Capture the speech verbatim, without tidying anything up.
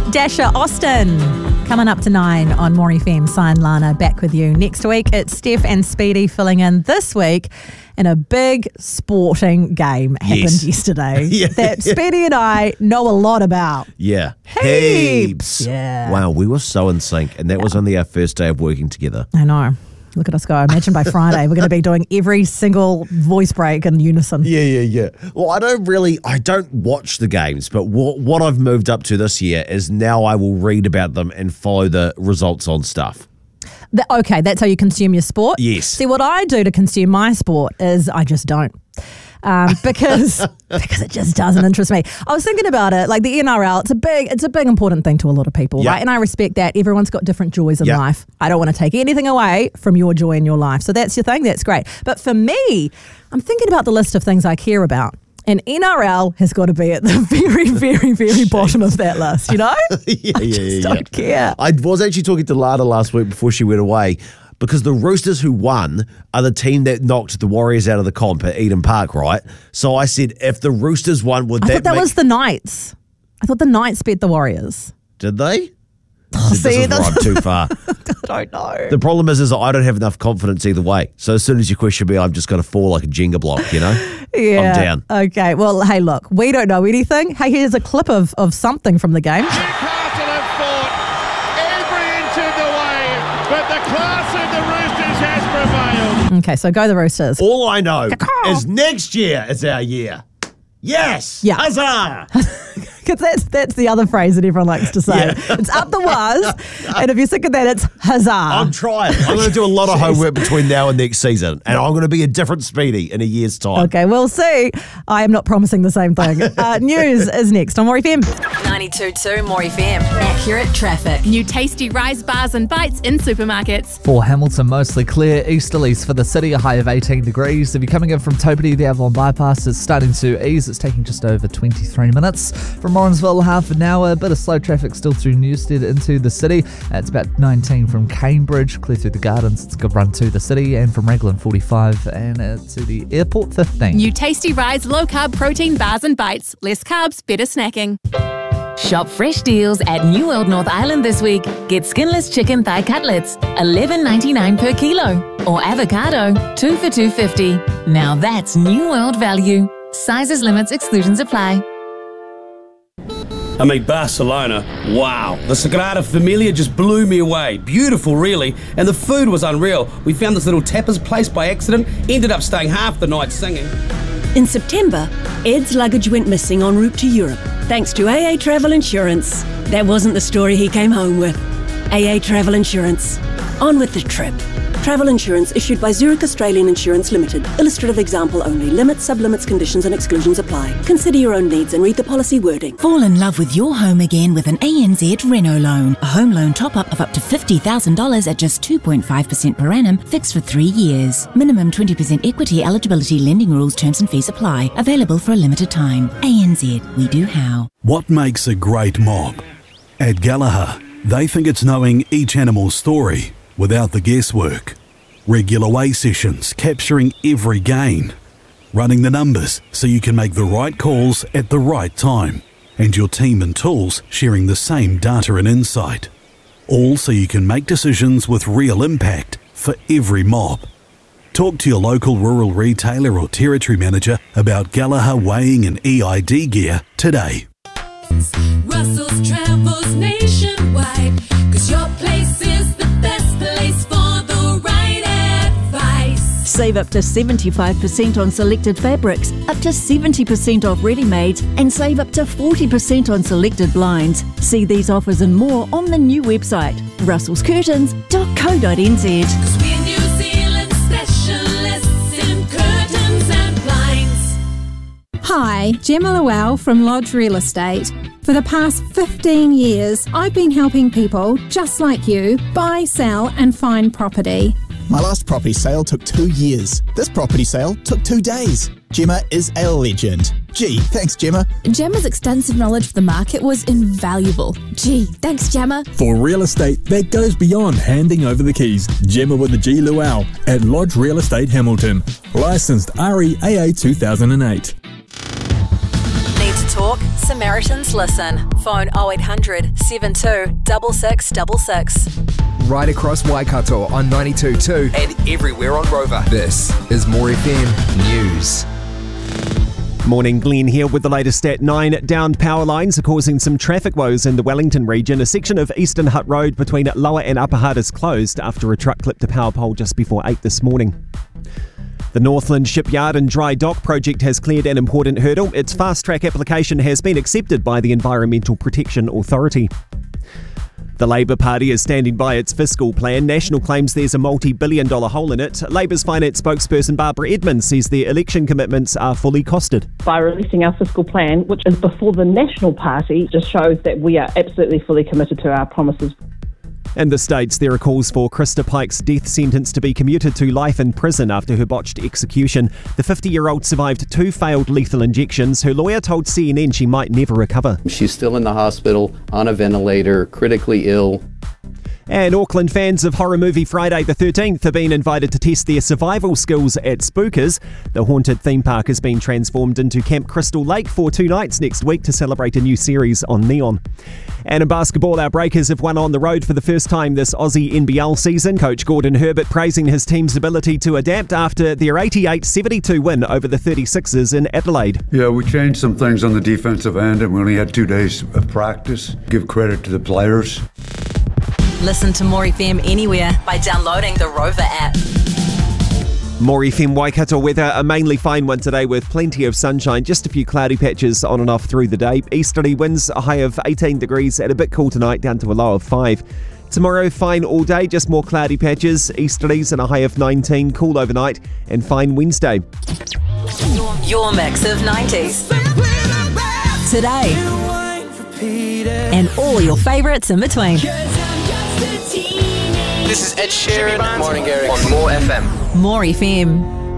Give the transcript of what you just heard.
Dasha Austin. Coming up to nine on More F M. Sign Lana back with you next week. It's Steph and Speedy filling in this week in a big sporting game happened Yes. yesterday Yeah. that Speedy and I know a lot about. Yeah. Heaps. Yeah. Wow, we were so in sync, and that yeah. was only our first day of working together. I know. Look at us go. Imagine by Friday we're going to be doing every single voice break in unison. Yeah, yeah, yeah. Well, I don't really, I don't watch the games, but what, what I've moved up to this year is now I will read about them and follow the results on stuff. The, okay, that's how you consume your sport? Yes. See, what I do to consume my sport is I just don't. Um, because because it just doesn't interest me. I was thinking about it, like the N R L, it's a big, it's a big important thing to a lot of people, yep. right? And I respect that. Everyone's got different joys in yep. life. I don't want to take anything away from your joy in your life. So that's your thing, that's great. But for me, I'm thinking about the list of things I care about. And N R L has got to be at the very, very, very bottom of that list, you know? yeah, I yeah, just yeah, don't yeah. care. I was actually talking to Lana last week before she went away, because the Roosters who won are the team that knocked the Warriors out of the comp at Eden Park, right? So I said, if the Roosters won, would I that thought that make... was the Knights. I thought the Knights beat the Warriors. Did they? Oh, this see, is right too far. I don't know. The problem is, is I don't have enough confidence either way. So as soon as you question me, I'm just going to fall like a Jenga block, you know? Yeah. I'm down. Okay. Well, hey, look, we don't know anything. Hey, here's a clip of, of something from the game. Newcastle have fought every inch of the way, but the class of the Roosters has prevailed. Okay, so go the Roosters. All I know is next year is our year. Yes. Yeah. Huzzah. Because that's, that's the other phrase that everyone likes to say. Yeah. It's up the waz, and if you're sick of that, it's huzzah. I'm trying. I'm going to do a lot of homework between now and next season, and I'm going to be a different Speedy in a year's time. Okay, we'll see. I am not promising the same thing. Uh, news is next on More F M. ninety-two point two More F M. Accurate traffic. New tasty Rise bars and bites in supermarkets. For Hamilton, mostly clear. Easterlies for the city, a high of eighteen degrees. If you're coming in from Topiti, the Avalon bypass is starting to ease. It's taking just over twenty-three minutes. From Morrinsville, half an hour. A bit of slow traffic still through Newstead into the city. It's about nineteen from Cambridge, clear through the Gardens. It's a good run to the city. And from Raglan, forty-five, and uh, to the airport, fifteen. New tasty Rise low-carb protein bars and bites. Less carbs, better snacking. Shop fresh deals at New World North Island this week. Get skinless chicken thigh cutlets, eleven ninety-nine per kilo. Or avocado, two for two fifty. Now that's New World value. Sizes, limits, exclusions apply. I mean, Barcelona, wow. The Sagrada Familia just blew me away. Beautiful, really. And the food was unreal. We found this little tapas place by accident, ended up staying half the night singing. In September, Ed's luggage went missing en route to Europe, thanks to A A Travel Insurance. That wasn't the story he came home with. A A Travel Insurance. On with the trip. Travel insurance issued by Zurich Australian Insurance Limited. Illustrative example only. Limits, sublimits, conditions and exclusions apply. Consider your own needs and read the policy wording. Fall in love with your home again with an A N Z Renault loan. A home loan top-up of up to fifty thousand dollars at just two point five percent per annum, fixed for three years. Minimum twenty percent equity eligibility, lending rules, terms and fees apply. Available for a limited time. A N Z, we do how. What makes a great mob? At Gallagher, they think it's knowing each animal's story without the guesswork. Regular weigh sessions capturing every gain. Running the numbers so you can make the right calls at the right time. And your team and tools sharing the same data and insight. All so you can make decisions with real impact for every mob. Talk to your local rural retailer or territory manager about Gallagher weighing and E I D gear today. Russell's travels nationwide, cause your place is the best place for the right advice. Save up to seventy-five percent on selected fabrics, up to seventy percent off ready-mades, and save up to forty percent on selected blinds. See these offers and more on the new website, russels curtains dot co dot n z. Cause we're New Zealand specialists in curtains and blinds. Hi, Gemma Llewellyn from Lodge Real Estate. For the past fifteen years, I've been helping people just like you buy, sell and find property. My last property sale took two years. This property sale took two days. Gemma is a legend. Gee, thanks Gemma. Gemma's extensive knowledge of the market was invaluable. Gee, thanks Gemma. For real estate that goes beyond handing over the keys, Gemma with the G Luau at Lodge Real Estate Hamilton. Licensed R E A A two thousand eight. Need to talk talk, Samaritans listen. Phone oh eight hundred, seven two six six six six. Right across Waikato on ninety-two point two and everywhere on Rover. This is More F M News. Morning, Glenn here with the latest at nine. Downed power lines are causing some traffic woes in the Wellington region. A section of Eastern Hutt Road between Lower and Upper Hutt is closed after a truck clipped a power pole just before eight this morning. The Northland Shipyard and Dry Dock project has cleared an important hurdle. Its fast-track application has been accepted by the Environmental Protection Authority. The Labour Party is standing by its fiscal plan. National claims there's a multi-billion dollar hole in it. Labour's finance spokesperson Barbara Edmonds says their election commitments are fully costed. By releasing our fiscal plan, which is before the National Party, just shows that we are absolutely fully committed to our promises. In the States, there are calls for Krista Pike's death sentence to be commuted to life in prison after her botched execution. The fifty-year-old survived two failed lethal injections. Her lawyer told C N N she might never recover. She's still in the hospital, on a ventilator, critically ill. And Auckland fans of horror movie Friday the thirteenth have been invited to test their survival skills at Spookers. The haunted theme park has been transformed into Camp Crystal Lake for two nights next week to celebrate a new series on Neon. And in basketball, our Breakers have won on the road for the first time this Aussie N B L season. Coach Gordon Herbert praising his team's ability to adapt after their eighty-eight seventy-two win over the thirty-sixers in Adelaide. Yeah, we changed some things on the defensive end and we only had two days of practice. Give credit to the players. Listen to More F M anywhere by downloading the Rover app. More F M Waikato weather, a mainly fine one today with plenty of sunshine, just a few cloudy patches on and off through the day. Easterly winds, a high of eighteen degrees and a bit cool tonight, down to a low of five. Tomorrow, fine all day, just more cloudy patches, easterlies and a high of nineteen, cool overnight, and fine Wednesday. Your mix of nineties. Today. And all your favourites in between. This is Ed Sheeran, Morning Gary on More F M. More F M.